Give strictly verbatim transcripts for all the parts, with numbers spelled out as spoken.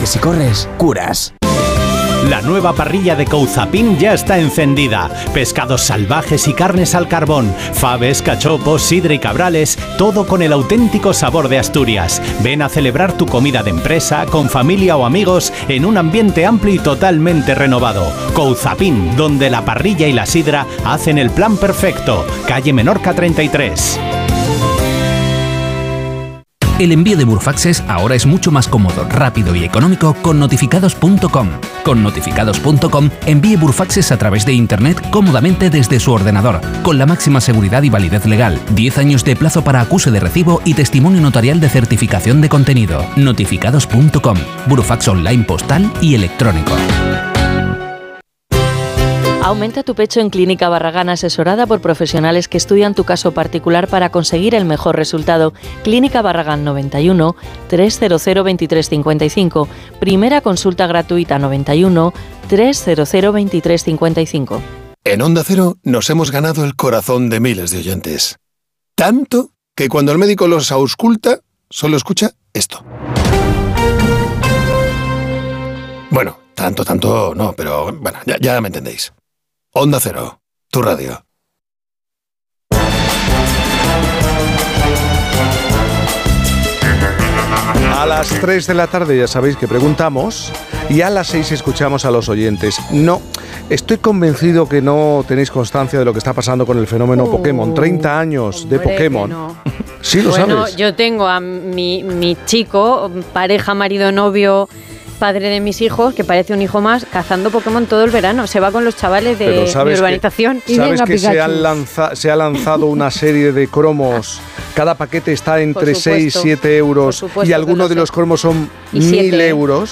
si corres, curas. La nueva parrilla de Couzapin ya está encendida. Pescados salvajes y carnes al carbón, faves, cachopos, sidra y cabrales, todo con el auténtico sabor de Asturias. Ven a celebrar tu comida de empresa, con familia o amigos, en un ambiente amplio y totalmente renovado. Couzapin, donde la parrilla y la sidra hacen el plan perfecto. Calle Menorca treinta y tres. El envío de Burfaxes ahora es mucho más cómodo, rápido y económico con notificados punto com. Con notificados punto com envíe Burfaxes a través de Internet cómodamente desde su ordenador, con la máxima seguridad y validez legal, diez años de plazo para acuse de recibo y testimonio notarial de certificación de contenido. notificados punto com, Burfax online postal y electrónico. Aumenta tu pecho en Clínica Barragán, asesorada por profesionales que estudian tu caso particular para conseguir el mejor resultado. Clínica Barragán noventa y uno, trescientos veintitrés cincuenta y cinco. Primera consulta gratuita noventa y uno, trescientos veintitrés cincuenta y cinco. En Onda Cero nos hemos ganado el corazón de miles de oyentes. Tanto que cuando el médico los ausculta, solo escucha esto. Bueno, tanto, tanto no, pero bueno, ya, ya me entendéis. Onda Cero, tu radio. A las tres de la tarde ya sabéis que preguntamos y a las seis escuchamos a los oyentes. No, estoy convencido que no tenéis constancia de lo que está pasando con el fenómeno uh, Pokémon. treinta años de Pokémon. No. Sí, lo bueno, sabes. Yo tengo a mi, mi chico, pareja, marido, novio, padre de mis hijos, que parece un hijo más, cazando Pokémon todo el verano. Se va con los chavales de mi urbanización. Que, ¿Sabes que se, han lanza, se ha lanzado una serie de cromos? Cada paquete está entre seis y siete euros y algunos de los cromos son mil euros.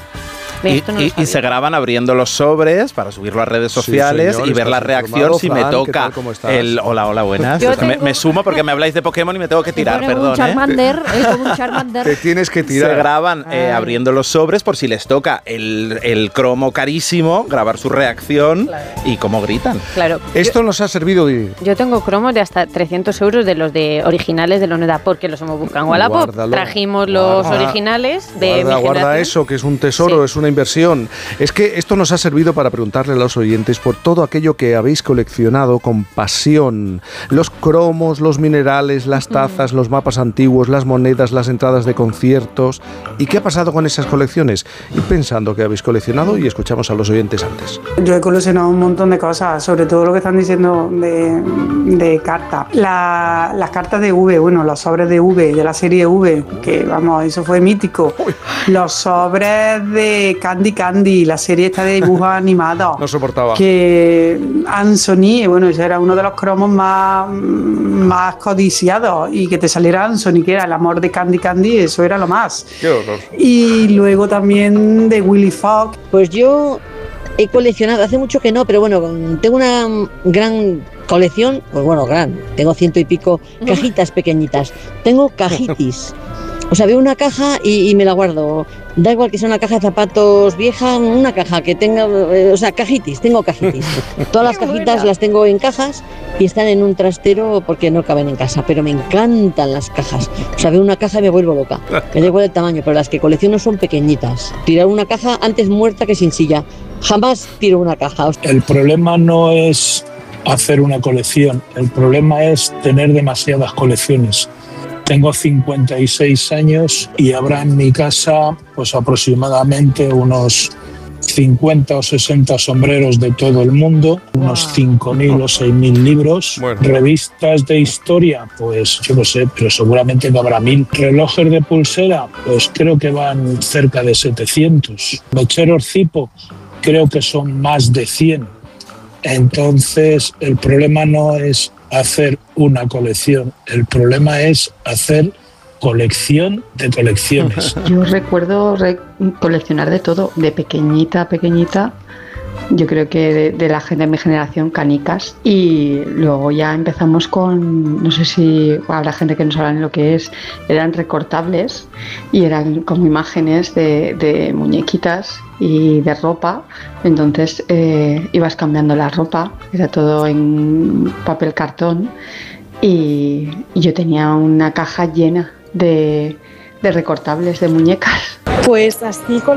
Y, y, y se graban abriendo los sobres para subirlo a redes sociales, sí, señor, y ver la reacción si Fran, me toca el hola, hola, buenas. Me, me sumo porque me habláis de Pokémon y me tengo que tirar, perdón. Un Charmander, ¿eh? Es como un Charmander. Te tienes que tirar. Se graban eh, abriendo los sobres por si les toca el, el cromo carísimo, grabar su reacción, claro, y cómo gritan. Claro. Esto yo, nos ha servido de... Yo tengo cromos de hasta trescientos euros de los de originales de la Oneda, porque los hemos buscado en Wallapop. Trajimos los guarda, originales de guarda, mi guarda eso, que es un tesoro, sí, es una inversión. Es que esto nos ha servido para preguntarle a los oyentes por todo aquello que habéis coleccionado con pasión. Los cromos, los minerales, las tazas, los mapas antiguos, las monedas, las entradas de conciertos. ¿Y qué ha pasado con esas colecciones? Y pensando que habéis coleccionado, y escuchamos a los oyentes antes. Yo he coleccionado un montón de cosas, sobre todo lo que están diciendo de, de cartas. La, las cartas de V, bueno, los sobres de V, de la serie V, que vamos, eso fue mítico. Los sobres de Candy Candy, la serie esta de dibujos animados. No soportaba. Que Anthony, bueno, ese era uno de los cromos más, más codiciados, y que te saliera Anthony, que era el amor de Candy Candy, eso era lo más. Qué horror. Y luego también de Willy Fox. Pues yo he coleccionado, hace mucho que no, pero bueno, tengo una gran colección, pues bueno, gran, tengo ciento y pico cajitas pequeñitas. Tengo cajitis. O sea, veo una caja y, y me la guardo. Da igual que sea una caja de zapatos vieja, una caja que tenga... Eh, o sea, cajitis, tengo cajitis. Todas las cajitas las tengo en cajas y están en un trastero porque no caben en casa. Pero me encantan las cajas. O sea, veo una caja y me vuelvo loca. Me da igual el tamaño, pero las que colecciono son pequeñitas. Tirar una caja antes muerta que sin silla. Jamás tiro una caja. El problema no es hacer una colección. El problema es tener demasiadas colecciones. Tengo cincuenta y seis años y habrá en mi casa pues aproximadamente unos cincuenta o sesenta sombreros de todo el mundo, unos cinco mil o seis mil libros, bueno, revistas de historia, pues yo no sé, pero seguramente no habrá mil. Relojes de pulsera, pues creo que van cerca de setecientos. Mecheros Zipo, creo que son más de cien. Entonces el problema no es hacer una colección, el problema es hacer colección de colecciones. Yo recuerdo re- coleccionar de todo, de pequeñita a pequeñita. Yo creo que de, de la gente de mi generación, canicas, y luego ya empezamos con, no sé si habrá gente que no sabrá ni lo que es, eran recortables y eran como imágenes de, de muñequitas y de ropa. Entonces eh, ibas cambiando la ropa, era todo en papel cartón, y, y yo tenía una caja llena de, de recortables de muñecas. Pues así con